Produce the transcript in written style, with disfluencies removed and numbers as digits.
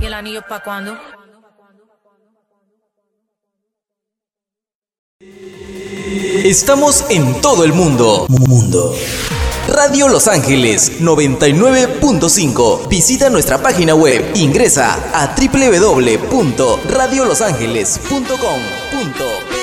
¿Y el anillo pa' cuándo? Estamos en todo el mundo. Radio Los Ángeles 99.5. Visita nuestra página web. Ingresa a www.radiolosangeles.com.pe.